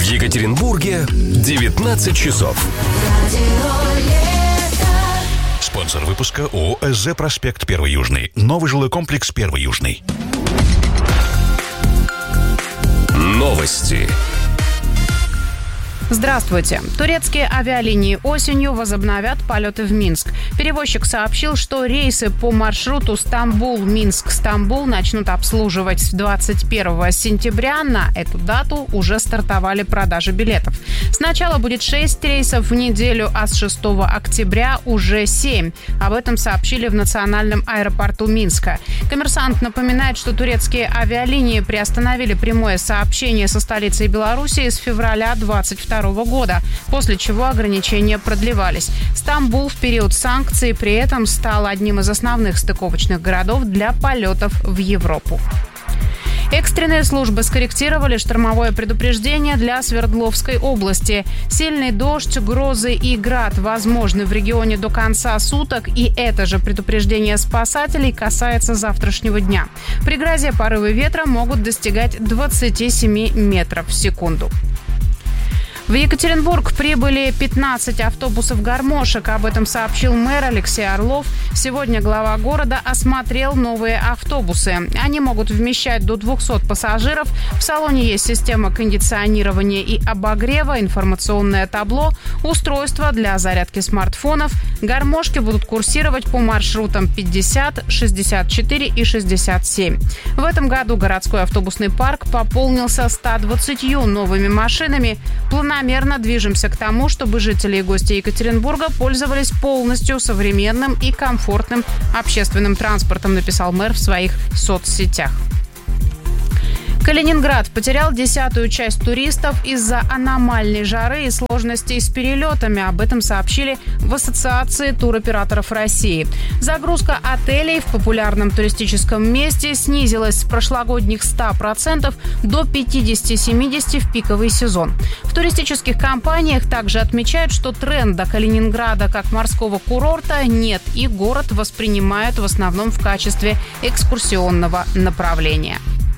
Екатеринбурге 19 часов. Спонсор выпуска ООО «СЗ Проспект 1 Южный». Новый жилой комплекс 1 Южный. Новости. Здравствуйте. Турецкие авиалинии осенью возобновят полеты в Минск. Перевозчик сообщил, что рейсы по маршруту Стамбул-Минск-Стамбул начнут обслуживать с 21 сентября. На эту дату уже стартовали продажи билетов. Сначала будет 6 рейсов в неделю, а с 6 октября уже 7. Об этом сообщили в национальном аэропорту Минска. «Коммерсант» напоминает, что турецкие авиалинии приостановили прямое сообщение со столицей Белоруссии с февраля 2022 года, после чего ограничения продлевались. Стамбул в период санкций при этом стал одним из основных стыковочных городов для полетов в Европу. Экстренные службы скорректировали штормовое предупреждение для Свердловской области. Сильный дождь, грозы и град возможны в регионе до конца суток, и это же предупреждение спасателей касается завтрашнего дня. При грозе порывы ветра могут достигать 27 метров в секунду. В Екатеринбург прибыли 15 автобусов-гармошек. Об этом сообщил мэр Алексей Орлов. Сегодня глава города осмотрел новые автобусы. Они могут вмещать до 200 пассажиров. В салоне есть система кондиционирования и обогрева, информационное табло, устройство для зарядки смартфонов. Гармошки будут курсировать по маршрутам 50, 64 и 67. В этом году городской автобусный парк пополнился 120 новыми машинами. Планомерно движемся к тому, чтобы жители и гости Екатеринбурга пользовались полностью современным и комфортным общественным транспортом, написал мэр в своих соцсетях. Калининград потерял 10-ю часть туристов из-за аномальной жары и сложностей с перелетами. Об этом сообщили в Ассоциации туроператоров России. Загрузка отелей в популярном туристическом месте снизилась с прошлогодних 100% до 50-70% в пиковый сезон. В туристических компаниях также отмечают, что тренда Калининграда как морского курорта нет, и город воспринимают в основном в качестве экскурсионного направления.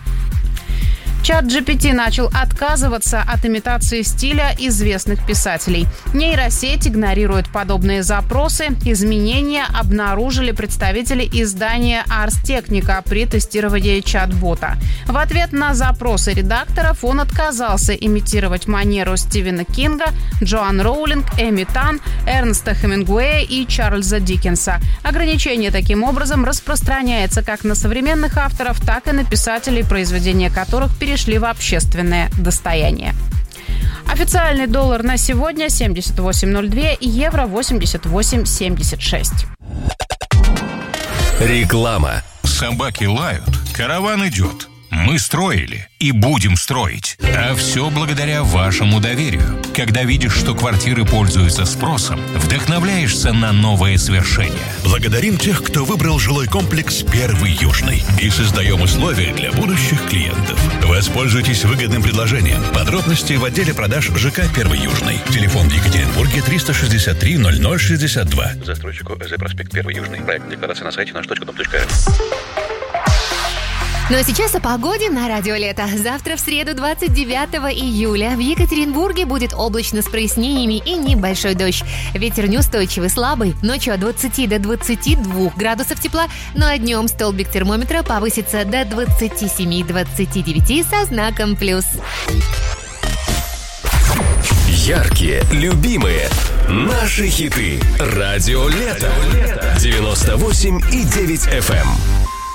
ChatGPT начал отказываться от имитации стиля известных писателей. Нейросеть игнорирует подобные запросы. Изменения обнаружили представители издания Ars Technica при тестировании чат-бота. В ответ на запросы редакторов он отказался имитировать манеру Стивена Кинга, Джоан Роулинг, Эми Тан, Эрнста Хемингуэя и Чарльза Диккенса. Ограничение таким образом распространяется как на современных авторов, так и на писателей, произведения которых перешли в общественное достояние. Официальный доллар на сегодня 78.02 и евро 88.76. Реклама. Собаки лают, караван идет. Мы строили и будем строить. А все благодаря вашему доверию. Когда видишь, что квартиры пользуются спросом, вдохновляешься на новые свершения. Благодарим тех, кто выбрал жилой комплекс 1 Южный. И создаем условия для будущих клиентов. Воспользуйтесь выгодным предложением. Подробности в отделе продаж ЖК 1 Южный. Телефон в Екатеринбурге 363 0062. Застройщику СЗ Проспект 1 Южный. Проект декларации на сайте наш.дом.ру. Ну а сейчас о погоде на Радио Лето. Завтра в среду, 29 июля, в Екатеринбурге будет облачно с прояснениями и небольшой дождь. Ветер неустойчивый, слабый, ночью от 20 до 22 градусов тепла, ну а днем столбик термометра повысится до 27-29 со знаком плюс. Яркие, любимые, наши хиты. Радио Лето. 98,9 FM.